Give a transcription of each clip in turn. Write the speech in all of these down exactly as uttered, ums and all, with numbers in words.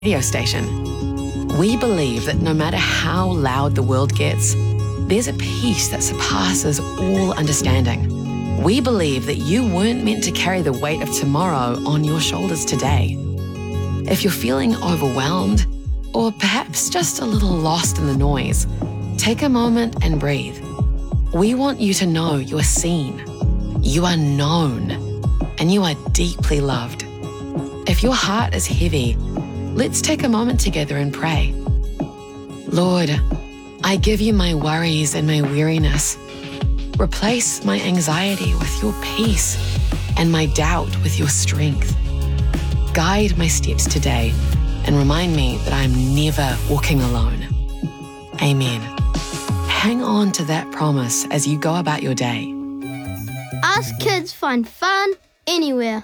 radio station. We believe that no matter how loud the world gets, there's a peace that surpasses all understanding. We believe that you weren't meant to carry the weight of tomorrow on your shoulders today. If you're feeling overwhelmed, or perhaps just a little lost in the noise, take a moment and breathe. We want you to know you are seen, you are known, and you are deeply loved. If your heart is heavy, let's take a moment together and pray. Lord, I give you my worries and my weariness. Replace my anxiety with your peace and my doubt with your strength. Guide my steps today and remind me that I am never walking alone. Amen. Hang on to that promise as you go about your day. Us kids find fun anywhere.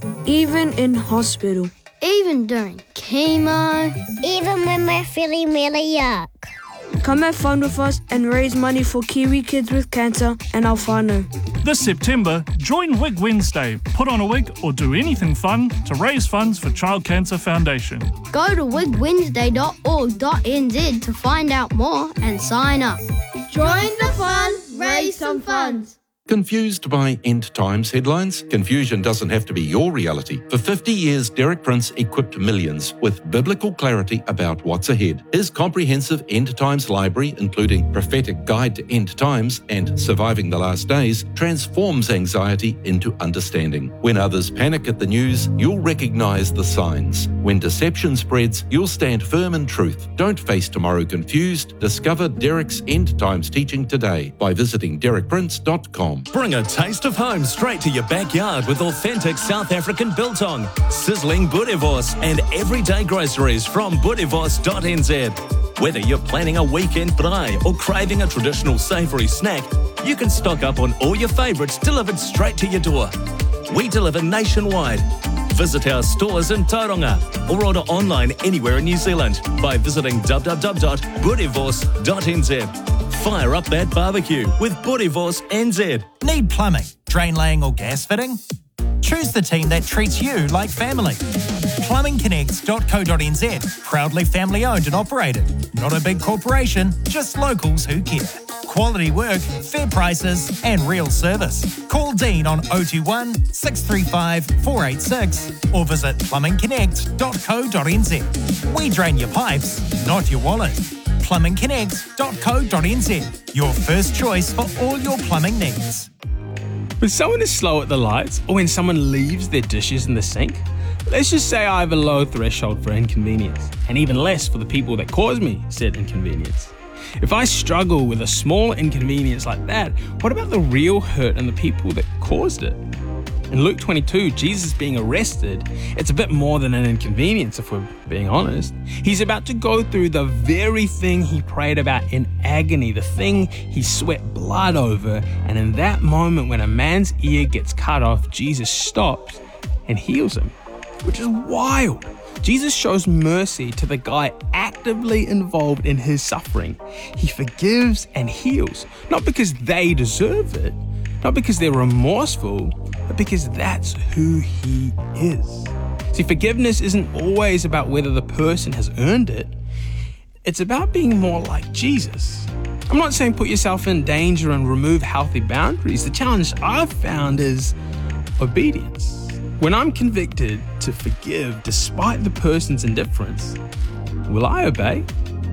Even in hospital. Even during chemo. Even when we're feeling really yuck. Come have fun with us and raise money for Kiwi Kids with Cancer and our whānau. This September, join Wig Wednesday. Put on a wig or do anything fun to raise funds for Child Cancer Foundation. Go to wig wednesday dot org dot n z to find out more and sign up. Join the fun, raise some funds. Confused by end times headlines? Confusion doesn't have to be your reality. For fifty years, Derek Prince equipped millions with biblical clarity about what's ahead. His comprehensive end times library, including Prophetic Guide to End Times and Surviving the Last Days, transforms anxiety into understanding. When others panic at the news, you'll recognize the signs. When deception spreads, you'll stand firm in truth. Don't face tomorrow confused. Discover Derek's end times teaching today by visiting derek prince dot com. Bring a taste of home straight to your backyard with authentic South African biltong, sizzling boerewors and everyday groceries from boerewors dot n z. Whether you're planning a weekend braai or craving a traditional savoury snack, you can stock up on all your favourites delivered straight to your door. We deliver nationwide. Visit our stores in Tauranga or order online anywhere in New Zealand by visiting w w w dot boerewors dot n z. Fire up that barbecue with Boerewors N Z. Need plumbing, drain laying or gas fitting? Choose the team that treats you like family. plumbing connects dot co dot n z. Proudly family owned and operated. Not a big corporation, just locals who care. Quality work, fair prices and real service. Call Dean on oh two one, six three five, four eight six or visit plumbing connect dot co dot n z. We drain your pipes, not your wallet. plumbing connect dot co dot n z. Your first choice for all your plumbing needs. When someone is slow at the lights or when someone leaves their dishes in the sink, let's just say I have a low threshold for inconvenience, and even less for the people that cause me said inconvenience. If I struggle with a small inconvenience like that, what about the real hurt and the people that caused it? In Luke twenty-two, Jesus being arrested, it's a bit more than an inconvenience if we're being honest. He's about to go through the very thing he prayed about in agony, the thing he sweat blood over, and in that moment when a man's ear gets cut off, Jesus stops and heals him, which is wild. Jesus shows mercy to the guy actively involved in his suffering. He forgives and heals, not because they deserve it, not because they're remorseful, but because that's who he is. See, forgiveness isn't always about whether the person has earned it. It's about being more like Jesus. I'm not saying put yourself in danger and remove healthy boundaries. The challenge I've found is obedience. When I'm convicted to forgive despite the person's indifference, will I obey?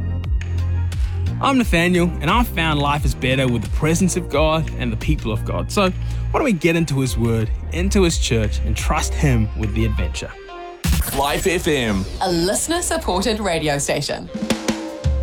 I'm Nathaniel, and I've found life is better with the presence of God and the people of God. So why don't we get into His Word, into His church, and trust Him with the adventure. Life F M, a listener-supported radio station.